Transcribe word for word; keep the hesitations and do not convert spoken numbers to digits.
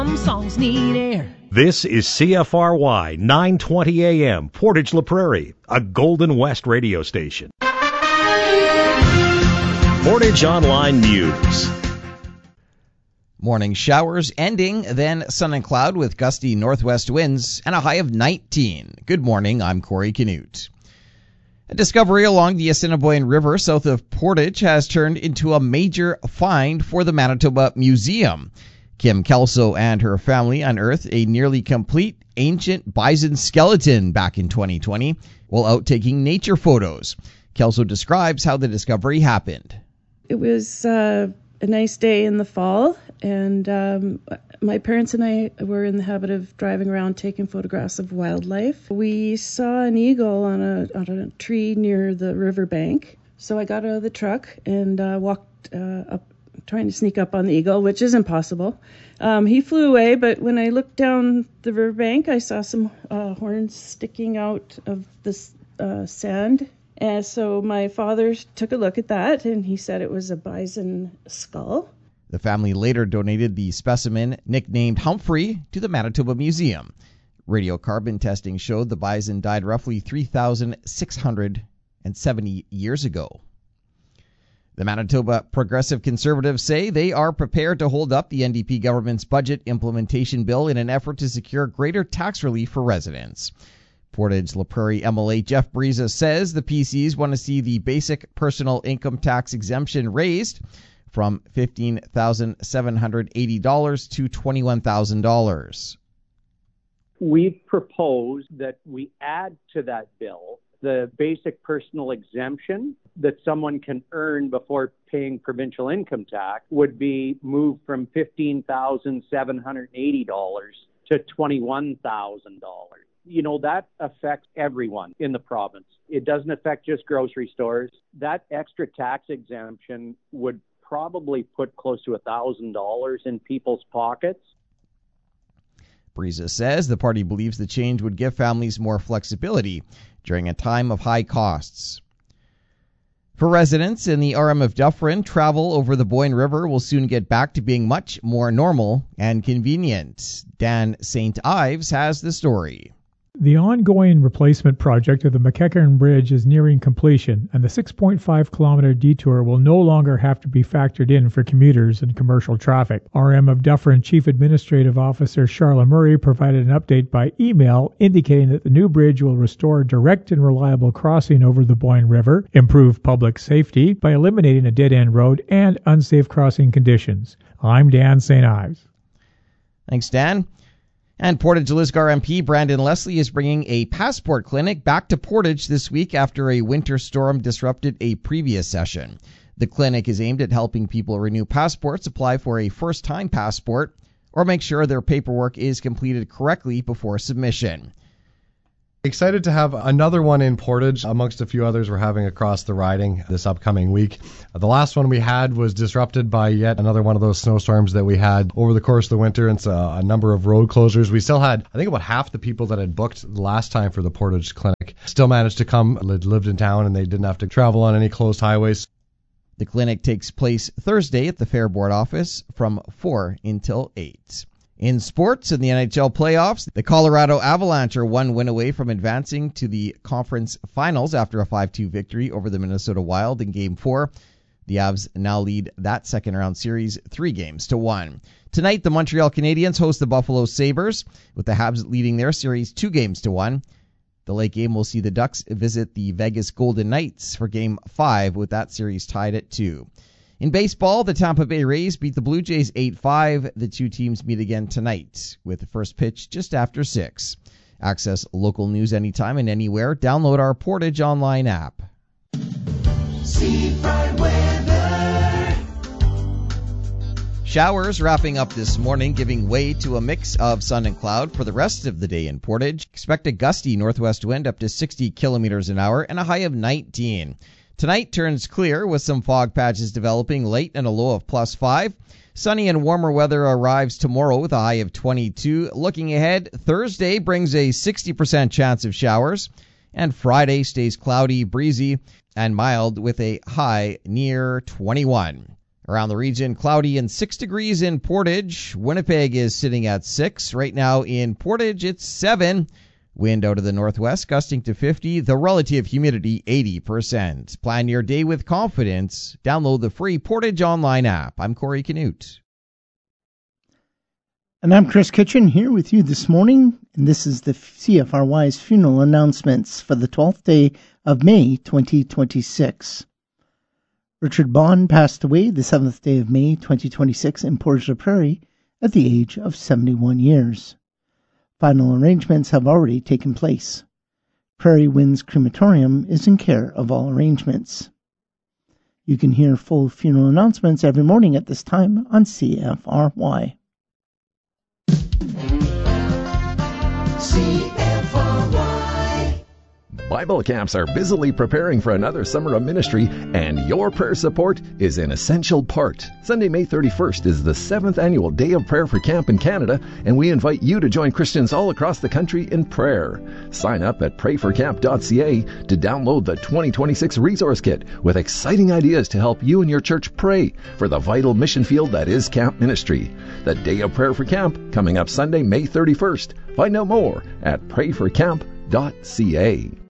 Some songs need air. This is C F R Y nine twenty A M, Portage La Prairie, a Golden West radio station. Portage Online News. Morning showers ending, then sun and cloud with gusty northwest winds and a high of nineteen. Good morning, I'm Corey Canute. A discovery along the Assiniboine River south of Portage has turned into a major find for the Manitoba Museum. Kim Kelso and her family unearthed a nearly complete ancient bison skeleton back in twenty twenty while out taking nature photos. Kelso describes how the discovery happened. It was uh, a nice day in the fall, and um, my parents and I were in the habit of driving around taking photographs of wildlife. We saw an eagle on a, on a tree near the riverbank, so I got out of the truck and uh, walked uh, up, trying to sneak up on the eagle, which is impossible. Um, he flew away, but when I looked down the riverbank, I saw some uh, horns sticking out of the uh, sand. And so my father took a look at that, and he said it was a bison skull. The family later donated the specimen, nicknamed Humphrey, to the Manitoba Museum. Radiocarbon testing showed the bison died roughly three thousand six hundred seventy years ago. The Manitoba Progressive Conservatives say they are prepared to hold up the N D P government's budget implementation bill in an effort to secure greater tax relief for residents. Portage La Prairie M L A Jeff Briza says the P Cs want to see the basic personal income tax exemption raised from fifteen thousand seven hundred eighty dollars to twenty-one thousand dollars. We propose that we add to that bill the basic personal exemption that someone can earn before paying provincial income tax would be moved from fifteen thousand seven hundred eighty dollars to twenty-one thousand dollars. You know, that affects everyone in the province. It doesn't affect just grocery stores. That extra tax exemption would probably put close to one thousand dollars in people's pockets. Briza says the party believes the change would give families more flexibility during a time of high costs. For residents in the R M of Dufferin, travel over the Boyne River will soon get back to being much more normal and convenient. Dan Saint Ives has the story. The ongoing replacement project of the McEachern Bridge is nearing completion, and the six point five kilometer detour will no longer have to be factored in for commuters and commercial traffic. R M of Dufferin Chief Administrative Officer Charlotte Murray provided an update by email indicating that the new bridge will restore direct and reliable crossing over the Boyne River, improve public safety by eliminating a dead-end road and unsafe crossing conditions. I'm Dan Saint Ives. Thanks, Dan. And Portage-Lisgar M P Brandon Leslie is bringing a passport clinic back to Portage this week after a winter storm disrupted a previous session. The clinic is aimed at helping people renew passports, apply for a first-time passport, or make sure their paperwork is completed correctly before submission. Excited to have another one in Portage amongst a few others we're having across the riding this upcoming week. The last one we had was disrupted by yet another one of those snowstorms that we had over the course of the winter, and so a number of road closures. We still had, I think, about half the people that had booked the last time for the Portage clinic still managed to come, lived in town, and they didn't have to travel on any closed highways. The clinic takes place Thursday at the Fair Board office from four until eight. In sports, in the N H L playoffs, the Colorado Avalanche are one win away from advancing to the conference finals after a five two victory over the Minnesota Wild in Game four. The Avs now lead that second-round series three games to one. Tonight, the Montreal Canadiens host the Buffalo Sabres, with the Habs leading their series two games to one. The late game will see the Ducks visit the Vegas Golden Knights for Game five, with that series tied at two. In baseball, the Tampa Bay Rays beat the Blue Jays eight five. The two teams meet again tonight, with the first pitch just after six. Access local news anytime and anywhere. Download our Portage Online app. Seafront weather. Showers wrapping up this morning, giving way to a mix of sun and cloud for the rest of the day in Portage. Expect a gusty northwest wind up to sixty kilometers an hour and a high of nineteen. Tonight turns clear with some fog patches developing late and a low of plus five. Sunny and warmer weather arrives tomorrow with a high of twenty-two. Looking ahead, Thursday brings a sixty percent chance of showers, and Friday stays cloudy, breezy, and mild with a high near twenty-one. Around the region, cloudy and six degrees in Portage. Winnipeg is sitting at six. Right now in Portage, it's seven. Wind out of the northwest, gusting to fifty. The relative humidity, eighty percent. Plan your day with confidence. Download the free Portage Online app. I'm Corey Canute. And I'm Chris Kitchen here with you this morning. And this is the C F R Y's funeral announcements for the twelfth day of May, twenty twenty-six. Richard Bond passed away the seventh day of May, twenty twenty-six in Portage la Prairie at the age of seventy-one years. Final arrangements have already taken place. Prairie Winds Crematorium is in care of all arrangements. You can hear full funeral announcements every morning at this time on C F R Y. C F R Y. Bible camps are busily preparing for another summer of ministry, and your prayer support is an essential part. Sunday, May thirty-first is the seventh annual Day of Prayer for Camp in Canada, and we invite you to join Christians all across the country in prayer. Sign up at pray for camp dot c a to download the twenty twenty-six Resource Kit with exciting ideas to help you and your church pray for the vital mission field that is camp ministry. The Day of Prayer for Camp coming up Sunday, May thirty-first. Find out more at pray for camp dot c a.